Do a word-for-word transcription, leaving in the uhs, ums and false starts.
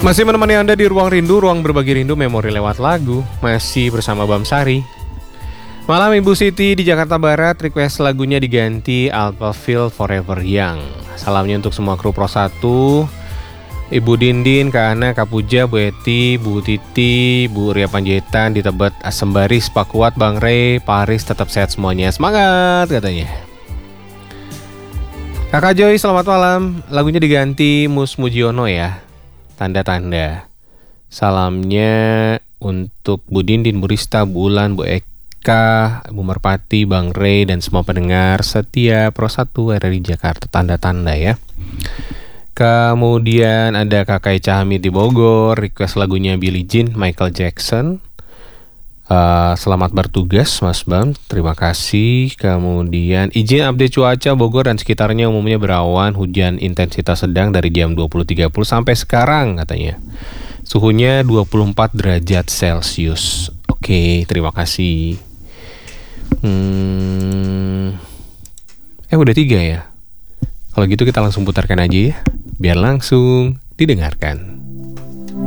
Masih menemani Anda di Ruang Rindu, ruang berbagi rindu memori lewat lagu. Masih bersama Bam Sari. Malam Ibu Siti di Jakarta Barat, request lagunya diganti Alphaville Forever Young. Salamnya untuk semua kru Pro satu, Ibu Dindin, Kak Ana, Kak Puja, Bu Eti, Bu Titi, Bu Ria Panjaitan, di Tebet, Asembaris, Pak Kuat, Bang Rey, Pak Aris, tetap sehat semuanya. Semangat katanya. Kakak Joy, selamat malam. Lagunya diganti Mus Mujiono ya. Tanda-tanda. Salamnya untuk Bu Dindin, Bu Rista, Bu Ulan, Bu Eka, Bu Merpati, Bang Rey, dan semua pendengar setia Pro satu R R I Jakarta. Tanda-tanda ya. Kemudian ada Kakak Eca Hamid di Bogor, request lagunya Billie Jean, Michael Jackson. Uh, selamat bertugas Mas Bam, terima kasih. Kemudian izin update cuaca Bogor dan sekitarnya umumnya berawan, hujan intensitas sedang dari jam dua puluh tiga puluh sampai sekarang katanya. Suhunya dua puluh empat derajat Celcius. Oke, terima kasih. Hmm, eh udah tiga ya. Kalau gitu kita langsung putarkan aja ya, biar langsung didengarkan.